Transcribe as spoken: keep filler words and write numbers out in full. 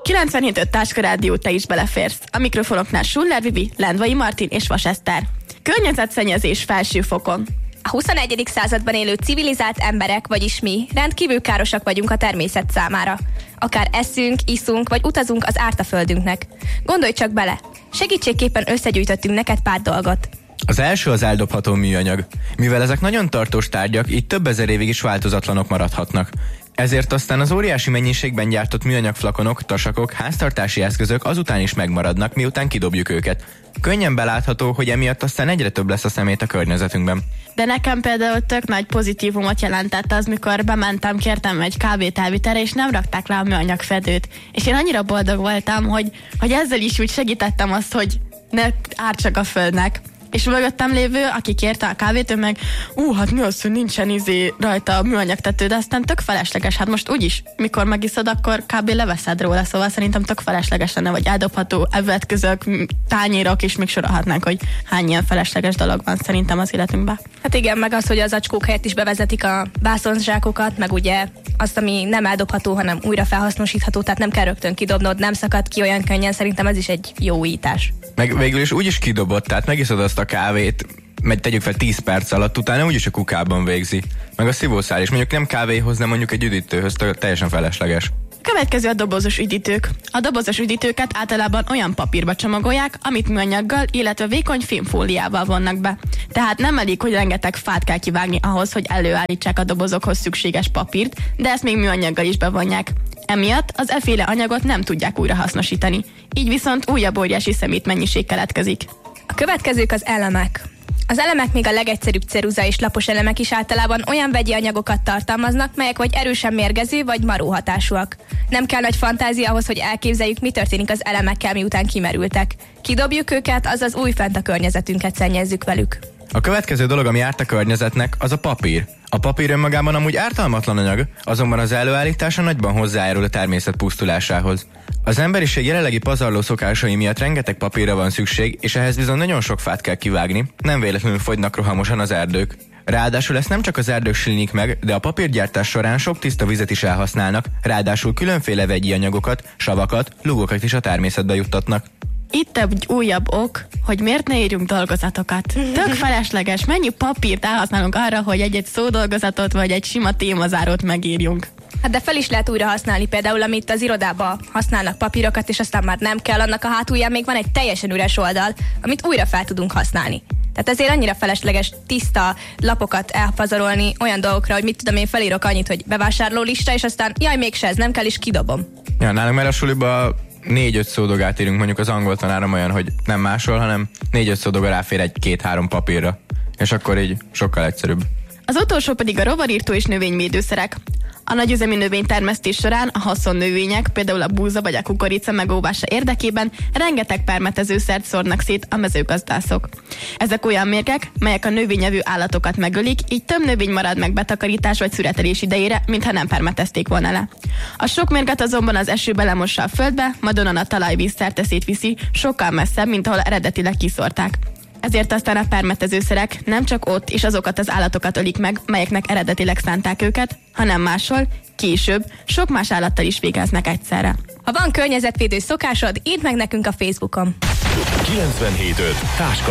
kilencvenhét öt Táska Rádió, te is beleférsz. A mikrofonoknál Schuller Vivi, Lendvai Martin és Vas Eszter. Környezetszennyezés felső fokon. A huszonegyedik században élő civilizált emberek, vagyis mi, rendkívül károsak vagyunk a természet számára. Akár eszünk, iszunk, vagy utazunk az árt a földünknek. Gondolj csak bele, segítségképpen összegyűjtöttünk neked pár dolgot. Az első az eldobható műanyag. Mivel ezek nagyon tartós tárgyak, így több ezer évig is változatlanok maradhatnak. Ezért aztán az óriási mennyiségben gyártott műanyag flakonok, tasakok, háztartási eszközök azután is megmaradnak, miután kidobjuk őket. Könnyen belátható, hogy emiatt aztán egyre több lesz a szemét a környezetünkben. De nekem például tök nagy pozitívumot jelentett az, mikor bementem, kértem egy kávét elvitelre, és nem rakták le a műanyag fedőt. És én annyira boldog voltam, hogy, hogy ezzel is úgy segítettem azt, hogy ne ártsak a földnek. És mögöttem lévő, aki kérte a kávét, ő meg, ú, hát mi az, hogy nincsen izé rajta a műanyag tető, de aztán tök felesleges. Hát most úgyis, mikor megiszod, akkor kb. Leveszed róla, szóval szerintem tök felesleges lenne, vagy eldobható evőeszközök, tányérok, és még sorolhatnánk, hogy hány ilyen felesleges dolog van szerintem az életünkben. Hát igen, meg az, hogy az acskók helyett is bevezetik a vászonzsákokat, meg ugye azt, ami nem eldobható, hanem újra felhasznosítható, tehát nem kell rögtön kidobnod, nem szakad ki olyan könnyen, szerintem ez is egy jó újítás. Meg végül is úgyis kidobott, tehát megiszod azt a kávét, meg tegyük fel tíz perc alatt, utána úgyis a kukában végzi. Meg a szívószál is, mondjuk nem kávéhoz, de mondjuk egy üdítőhöz, teljesen felesleges. Következő a dobozos üdítők. A dobozos üdítőket általában olyan papírba csomagolják, amit műanyaggal, illetve vékony filmfóliával vonnak be. Tehát nem elég, hogy rengeteg fát kell kivágni ahhoz, hogy előállítsák a dobozokhoz szükséges papírt, de ezt még műanyaggal is bevonják. Emiatt az efféle anyagot nem tudják újra hasznosítani. Így viszont újabb óriási szemétmennyiség keletkezik. A következők az elemek. Az elemek, még a legegyszerűbb ceruza és lapos elemek is általában olyan vegyi anyagokat tartalmaznak, melyek vagy erősen mérgező, vagy maró hatásúak. Nem kell nagy fantázia ahhoz, hogy elképzeljük, mi történik az elemekkel, miután kimerültek. Kidobjuk őket, azaz újfent a környezetünket szennyezzük velük. A következő dolog, ami árt a környezetnek, az a papír. A papír önmagában amúgy ártalmatlan anyag, azonban az előállítása nagyban hozzájárul a természet pusztulásához. Az emberiség jelenlegi pazarló szokásai miatt rengeteg papírra van szükség, és ehhez bizony nagyon sok fát kell kivágni, nem véletlenül fogynak rohamosan az erdők. Ráadásul ezt nem csak az erdők silinik meg, de a papírgyártás során sok tiszta vizet is elhasználnak, ráadásul különféle vegyi anyagokat, savakat, lugokat is a természetbe juttatnak. Itt egy újabb ok, hogy miért ne írjunk dolgozatokat. Tök felesleges, mennyi papírt elhasználunk arra, hogy egy-egy szódolgozatot vagy egy sima témazárót megírjunk. Hát de fel is lehet újra használni, például amit az irodában használnak papírokat, és aztán már nem kell, annak a hátulján még van egy teljesen üres oldal, amit újra fel tudunk használni. Tehát ezért annyira felesleges tiszta lapokat elpazarolni olyan dolgokra, hogy mit tudom én, felírok annyit, hogy bevásárlólista, és aztán jaj, mégse ez nem kell, és kidobom. Ja, nálunk már a suliba négy-öt szódogát írunk, mondjuk az angol tanárom olyan, hogy nem máshol, hanem négy-öt szódoga ráfér egy-két-három papírra. És akkor így sokkal egyszerűbb. Az utolsó pedig a rovarírtó és növényvédőszerek. A nagyüzemi növénytermesztés során a haszonnövények, például a búza vagy a kukorica megóvása érdekében rengeteg permetezőszert szórnak szét a mezőgazdászok. Ezek olyan mérgek, melyek a növényevő állatokat megölik, így több növény marad meg betakarítás vagy szüretelés idejére, mintha nem permetezték volna le. A sok mérget azonban az eső belemossa a földbe, majd onnan a talajvíz szerte szétviszi, sokkal messzebb, mint ahol eredetileg kiszórták. Ezért aztán a permetezőszerek nem csak ott és azokat az állatokat ölik meg, melyeknek eredetileg szánták őket, hanem máshol, később, sok más állattal is végeznek egyszerre. Ha van környezetvédő szokásod, írd meg nekünk a Facebookon. kilencvenhét öt Táska